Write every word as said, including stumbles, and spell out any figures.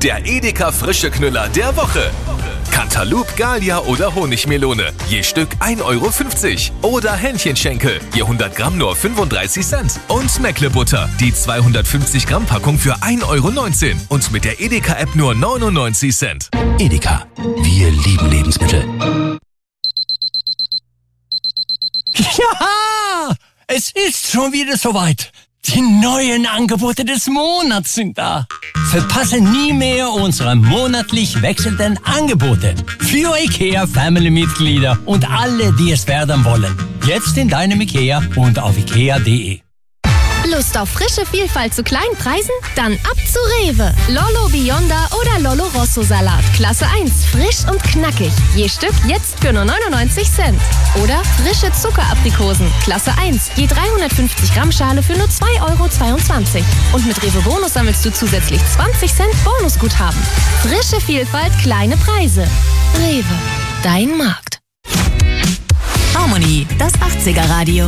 Der Edeka Frische Knüller der Woche. Cantaloupe, Gallia oder Honigmelone. Je Stück ein Euro fünfzig. Oder Hähnchenschenkel. Je hundert Gramm nur fünfunddreißig Cent. Und Meckle-Butter. Die zweihundertfünfzig Gramm Packung für ein Euro neunzehn. Und mit der Edeka-App nur neunundneunzig Cent. Edeka. Wir lieben Lebensmittel. Ja! Es ist schon wieder soweit. Die neuen Angebote des Monats sind da. Verpasse nie mehr unsere monatlich wechselnden Angebote. Für IKEA Family-Mitglieder und alle, die es werden wollen. Jetzt in deinem IKEA und auf ikea punkt de. Lust auf frische Vielfalt zu kleinen Preisen? Dann ab zu Rewe. Lollo Bionda oder Lollo Rosso Salat. Klasse eins, frisch und knackig. Je Stück jetzt für nur neunundneunzig Cent. Oder frische Zuckeraprikosen. Klasse eins, je dreihundertfünfzig Gramm Schale für nur zwei Euro zweiundzwanzig. Und mit Rewe Bonus sammelst du zusätzlich zwanzig Cent Bonusguthaben. Frische Vielfalt, kleine Preise. Rewe, dein Markt. Harmonie, das achtziger Radio.